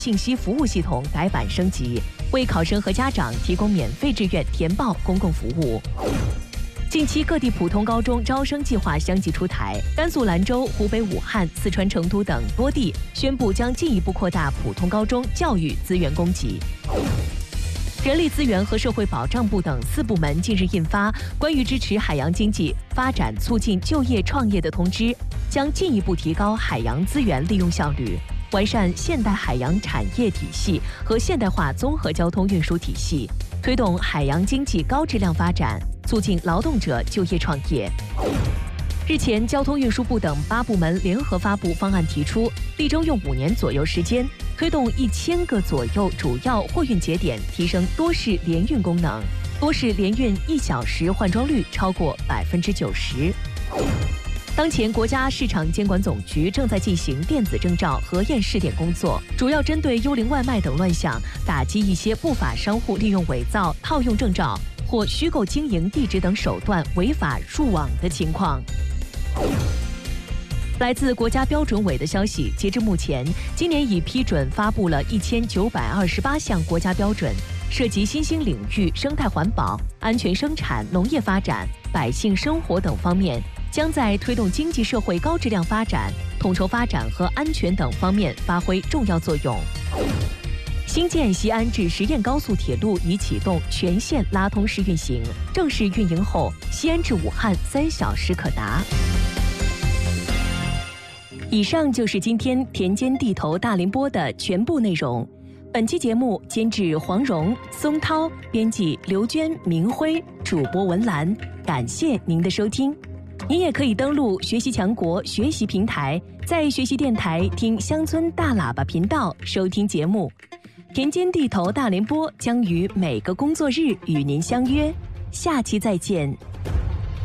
信息服务系统改版升级，为考生和家长提供免费志愿填报公共服务。近期各地普通高中招生计划相继出台，甘肃兰州、湖北武汉、四川成都等多地宣布将进一步扩大普通高中教育资源供给。人力资源和社会保障部等4部门近日印发关于支持海洋经济发展、促进就业创业的通知，将进一步提高海洋资源利用效率，完善现代海洋产业体系和现代化综合交通运输体系，推动海洋经济高质量发展，促进劳动者就业创业。日前，交通运输部等8部门联合发布方案，提出力争用5年左右时间，推动1000个左右主要货运节点提升多式联运功能，多式联运1小时换装率超过90%。当前，国家市场监管总局正在进行电子证照核验试点工作，主要针对幽灵外卖等乱象，打击一些不法商户利用伪造、套用证照或虚构经营地址等手段违法入网的情况。来自国家标准委的消息，截至目前，今年已批准发布了1928项国家标准，涉及新兴领域、生态环保、安全生产、农业发展、百姓生活等方面，将在推动经济社会高质量发展、统筹发展和安全等方面发挥重要作用。新建西安至十堰高速铁路已启动全线拉通试运行，正式运营后，西安至武汉3小时可达。以上就是今天田间地头大联播的全部内容。本期节目监制黄蓉、松涛，编辑刘娟、明辉，主播文兰。感谢您的收听。您也可以登录学习强国学习平台，在学习电台听乡村大喇叭频道收听节目。田间地头大联播将于每个工作日与您相约，下期再见。